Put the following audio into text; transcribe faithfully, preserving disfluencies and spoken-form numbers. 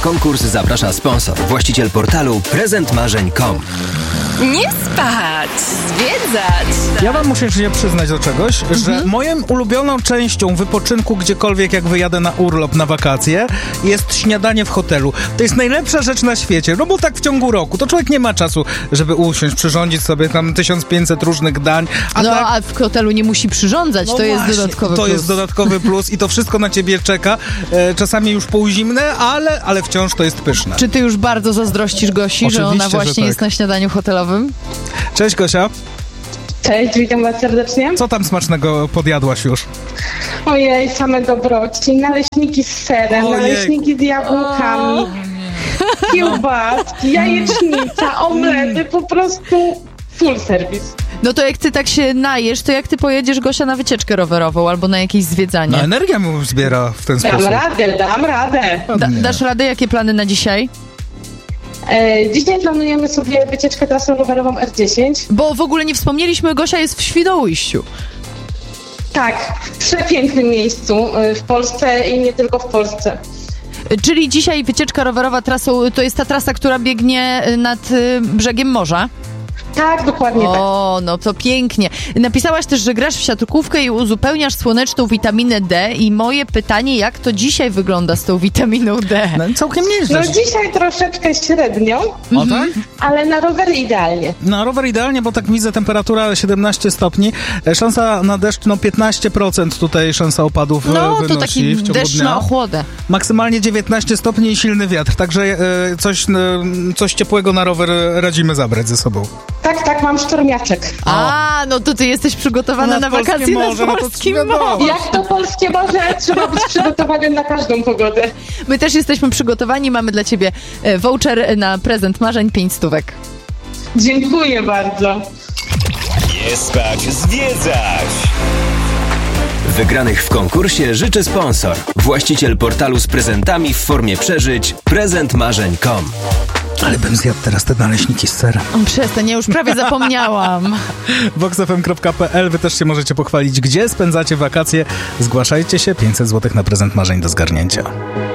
konkurs zaprasza sponsor, właściciel portalu prezent marzeń kropka com. Nie spać, zwiedzać. Ja wam muszę się przyznać do czegoś, mhm. że moją ulubioną częścią wypoczynku gdziekolwiek, jak wyjadę na urlop, na wakacje, jest śniadanie w hotelu. To jest najlepsza rzecz na świecie, no bo tak w ciągu roku, to człowiek nie ma czasu, żeby usiąść, przyrządzić sobie tam tysiąc pięćset różnych dań. A no, tak, a w hotelu nie musi przyrządzać, no to właśnie, jest dodatkowy to plus. To jest dodatkowy plus i to wszystko na ciebie czeka. E, czasami już półzimne, ale, ale wciąż to jest pyszne. Czy ty już bardzo zazdrościsz Gosi, Oczywiście, że ona właśnie że tak. jest na śniadaniu hotelowym? Cześć, Gosia. Cześć, witam was serdecznie. Co tam smacznego podjadłaś już? Ojej, same dobroci. Naleśniki z serem, Ojej. naleśniki z jabłkami, kiełbaski, jajecznica, omlety, po prostu full service. No to jak ty tak się najesz, to jak ty pojedziesz, Gosia, na wycieczkę rowerową albo na jakieś zwiedzanie? No energia mu zbiera w ten Dam sposób. radę, dam radę. Da, dasz radę? Jakie plany na dzisiaj? E, dzisiaj planujemy sobie wycieczkę trasą rowerową R dziesięć. Bo w ogóle nie wspomnieliśmy, Gosia jest w Świnoujściu. Tak, w przepięknym miejscu w Polsce i nie tylko w Polsce. Czyli dzisiaj wycieczka rowerowa trasą, to jest ta trasa, która biegnie nad y, brzegiem morza? Tak, dokładnie tak. O, no to pięknie. Napisałaś też, że grasz w siatkówkę i uzupełniasz słoneczną witaminę D i moje pytanie, jak to dzisiaj wygląda z tą witaminą D? No całkiem nieźle. No dzisiaj troszeczkę średnio, O tak? ale na rowery idealnie. Na rower idealnie, bo tak widzę, temperatura siedemnaście stopni, e, szansa na deszcz, no piętnaście procent tutaj szansa opadów No, wynosi to taki w ciągu deszcz dnia. na ochłodę. Maksymalnie dziewiętnaście stopni i silny wiatr, także e, coś, e, coś ciepłego na rower radzimy zabrać ze sobą. Tak, tak, mam sztormiaczek. A, no to ty jesteś przygotowana Na na polskie wakacje morze, na no to polskim wiadomo. morzu. Jak to polskie morze, trzeba być przygotowanym na każdą pogodę. My też jesteśmy przygotowani, mamy dla ciebie e, voucher na prezent marzeń, pięć stówek. Dziękuję bardzo. Nie spać, zwiedzać. Wygranych w konkursie życzy sponsor, właściciel portalu z prezentami w formie przeżyć prezent marzeń kropka com. Ale bym zjadł teraz te naleśniki z serem. O, przestań, ja już prawie zapomniałam. vox f m kropka p l. Wy też się możecie pochwalić, gdzie spędzacie wakacje. Zgłaszajcie się, pięćset złotych na prezent marzeń do zgarnięcia.